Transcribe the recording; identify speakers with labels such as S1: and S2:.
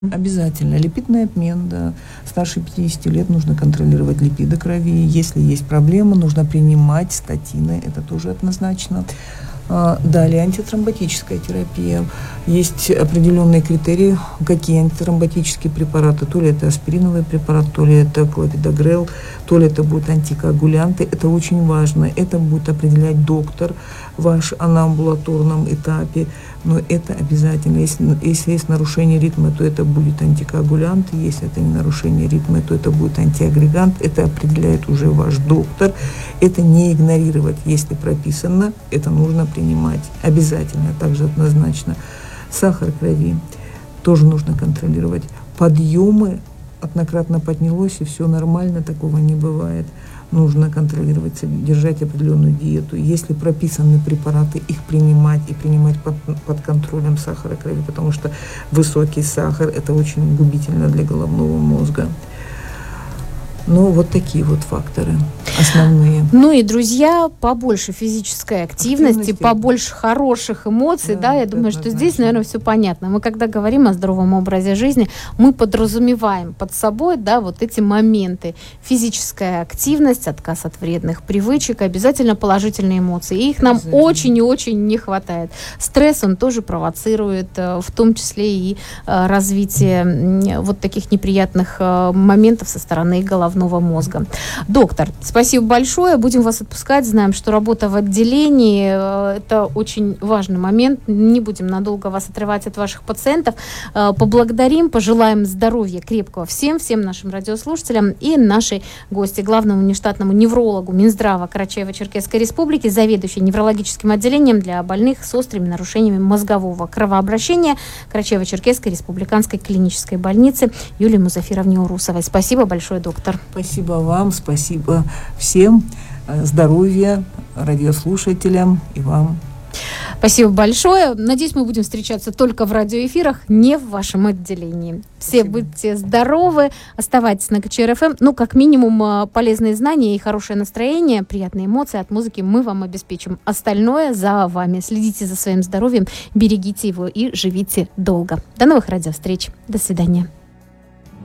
S1: Обязательно. Липидный обмен, да. Старше 50 лет нужно контролировать липиды крови. Если есть проблемы, нужно принимать статины. Это тоже однозначно. Далее антитромботическая терапия. Есть определенные критерии, какие антитромботические препараты. То ли это аспириновый препарат, то ли это клопидогрел, то ли это будут антикоагулянты. Это очень важно. Это будет определять доктор ваш на амбулаторном этапе. Но это обязательно. Если есть нарушение ритма, то это будет антикоагулянт. Если это не нарушение ритма, то это будет антиагрегант. Это определяет уже ваш доктор. Это не игнорировать. Если прописано, это нужно принимать. Обязательно, также однозначно. Сахар крови тоже нужно контролировать. Подъемы однократно поднялось, и все нормально, такого не бывает. Нужно контролировать, держать определенную диету. Если прописаны препараты, их принимать и принимать под контролем сахара крови, потому что высокий сахар – это очень губительно для головного мозга. Ну, вот такие вот факторы основные.
S2: Ну и, друзья, побольше физической активности, побольше хороших эмоций, да, я думаю, что здесь, наверное, все понятно. Мы, когда говорим о здоровом образе жизни, мы подразумеваем под собой, да, вот эти моменты. Физическая активность, отказ от вредных привычек, обязательно положительные эмоции. И их нам очень и очень не хватает. Стресс, он тоже провоцирует, в том числе и развитие вот таких неприятных моментов со стороны головного мозга. Доктор, спасибо большое. Будем вас отпускать. Знаем, что работа в отделении – это очень важный момент. Не будем надолго вас отрывать от ваших пациентов. Поблагодарим, пожелаем здоровья крепкого всем нашим радиослушателям и нашей гости, главному внештатному неврологу Минздрава Карачаево-Черкесской Республики, заведующей неврологическим отделением для больных с острыми нарушениями мозгового кровообращения Карачаево-Черкесской республиканской клинической больницы Юлии Музафировне Урусовой. Спасибо большое, доктор.
S1: Спасибо вам, спасибо всем. Здоровья радиослушателям и вам.
S2: Спасибо большое. Надеюсь, мы будем встречаться только в радиоэфирах, не в вашем отделении. Все будьте здоровы, оставайтесь на КЧР-ФМ. Ну, как минимум, полезные знания и хорошее настроение, приятные эмоции от музыки мы вам обеспечим. Остальное за вами. Следите за своим здоровьем, берегите его и живите долго. До новых радиовстреч. До свидания.